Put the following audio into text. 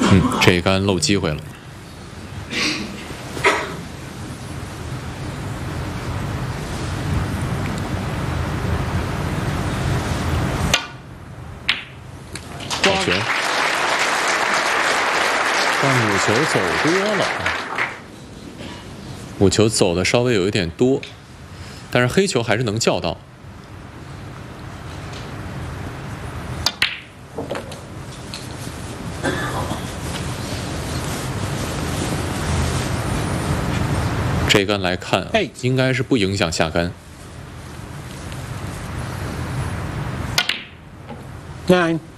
这一杆漏机会了。好球！但母球走多了，母球走的稍微有一点多，但是黑球还是能叫到。 这杆来看啊，应该是不影响下杆。 9